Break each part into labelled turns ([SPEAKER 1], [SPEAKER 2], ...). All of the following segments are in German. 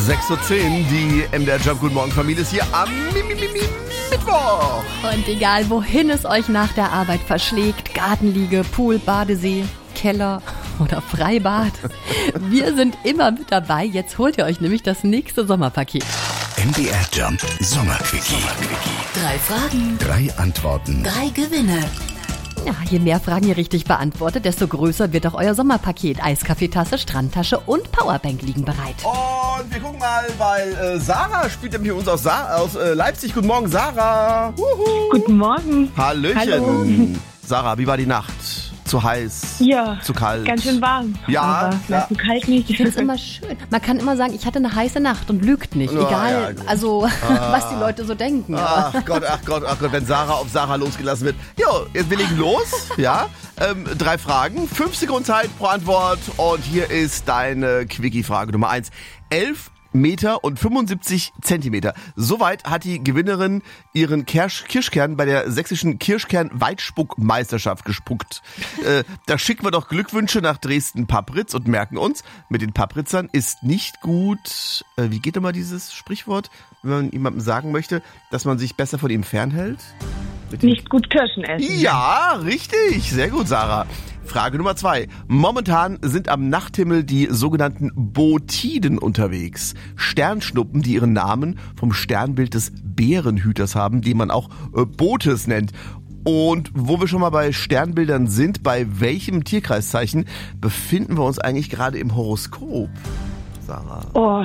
[SPEAKER 1] 6:10 Uhr, die MDR Jump Guten Morgen Familie ist hier am Mittwoch.
[SPEAKER 2] Und egal wohin es euch nach der Arbeit verschlägt, Gartenliege, Pool, Badesee, Keller oder Freibad, wir sind immer mit dabei. Jetzt holt ihr euch nämlich das nächste Sommerpaket.
[SPEAKER 3] MDR Jump Sommerquickie.
[SPEAKER 2] 3 Fragen,
[SPEAKER 3] 3 Antworten.
[SPEAKER 2] 3 Gewinne. Ja, je mehr Fragen ihr richtig beantwortet, desto größer wird auch euer Sommerpaket. Eiskaffeetasse, Strandtasche und Powerbank liegen bereit.
[SPEAKER 1] Und wir gucken mal, weil Sarah spielt nämlich uns aus Leipzig. Guten Morgen, Sarah. Wuhu.
[SPEAKER 4] Guten Morgen.
[SPEAKER 1] Hallöchen.
[SPEAKER 4] Hallo.
[SPEAKER 1] Sarah, wie war die Nacht? Zu heiß?
[SPEAKER 4] Ja.
[SPEAKER 1] Zu kalt?
[SPEAKER 4] Ganz schön warm.
[SPEAKER 1] Ja.
[SPEAKER 4] Aber
[SPEAKER 1] Ja.
[SPEAKER 4] zu kalt nicht.
[SPEAKER 2] Ich finde es immer schön. Man kann immer sagen, ich hatte eine heiße Nacht und lügt nicht.
[SPEAKER 1] Ja,
[SPEAKER 2] Egal,
[SPEAKER 1] ja, gut.
[SPEAKER 2] also was die Leute so denken.
[SPEAKER 1] Ach Gott, wenn Sarah auf Sarah losgelassen wird. Jo, jetzt wir legen los. Ja, 3 Fragen, 5 Sekunden Zeit pro Antwort. Und hier ist deine Quickie-Frage Nummer 1. 11 Meter und 75 Zentimeter. Soweit hat die Gewinnerin ihren Kirschkern bei der sächsischen Kirschkern-Weitspuckmeisterschaft gespuckt. Da schicken wir doch Glückwünsche nach Dresden-Papritz und merken uns, mit den Papritzern ist nicht gut, wie geht immer dieses Sprichwort, wenn man jemandem sagen möchte, dass man sich besser von ihm fernhält?
[SPEAKER 4] Nicht gut Kirschen essen.
[SPEAKER 1] Ja, richtig. Sehr gut, Sarah. Frage Nummer 2. Momentan sind am Nachthimmel die sogenannten Botiden unterwegs. Sternschnuppen, die ihren Namen vom Sternbild des Bärenhüters haben, den man auch Botes nennt. Und wo wir schon mal bei Sternbildern sind, bei welchem Tierkreiszeichen befinden wir uns eigentlich gerade im Horoskop, Sarah?
[SPEAKER 4] Oh,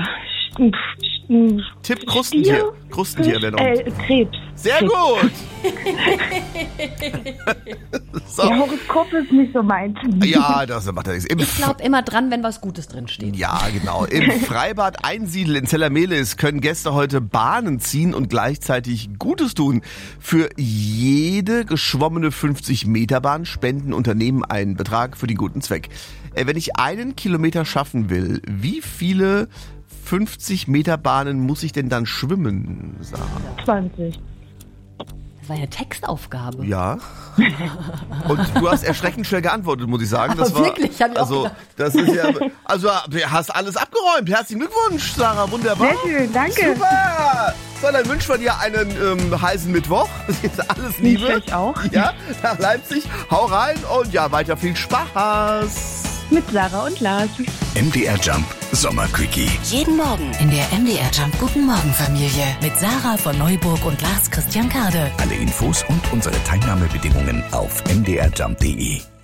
[SPEAKER 1] Tipp Krustentier. Krustentier wäre noch.
[SPEAKER 4] Krebs.
[SPEAKER 1] Sehr gut. So.
[SPEAKER 4] Der Horoskop ist nicht so meins.
[SPEAKER 1] Ja, das macht ja nichts.
[SPEAKER 2] Ich glaube immer dran, wenn was Gutes drin steht.
[SPEAKER 1] Ja, genau. Im Freibad Einsiedel in Zellermehlis können Gäste heute Bahnen ziehen und gleichzeitig Gutes tun. Für jede geschwommene 50-Meter-Bahn spenden Unternehmen einen Betrag für den guten Zweck. Wenn ich 1 Kilometer schaffen will, wie viele 50-Meter-Bahnen muss ich denn dann schwimmen, Sarah?
[SPEAKER 4] 20.
[SPEAKER 2] Das war ja Textaufgabe.
[SPEAKER 1] Ja. Und du hast erschreckend schnell geantwortet, muss ich sagen. Das
[SPEAKER 2] Aber wirklich, hab ich auch gedacht.
[SPEAKER 1] das ist ja, also du hast alles abgeräumt. Herzlichen Glückwunsch, Sarah, wunderbar.
[SPEAKER 4] Sehr schön, danke.
[SPEAKER 1] Super. So, dann wünschen wir dir einen heißen Mittwoch. Das ist jetzt alles Liebe.
[SPEAKER 4] Wünsche ich auch.
[SPEAKER 1] Ja, nach Leipzig. Hau rein und ja, weiter viel Spaß.
[SPEAKER 4] Mit Sarah und Lars.
[SPEAKER 3] MDR Jump Sommerquickie.
[SPEAKER 5] Jeden Morgen in der MDR Jump Guten Morgen Familie mit Sarah von Neuburg und Lars Christian Kade.
[SPEAKER 3] Alle Infos und unsere Teilnahmebedingungen auf mdrjump.de.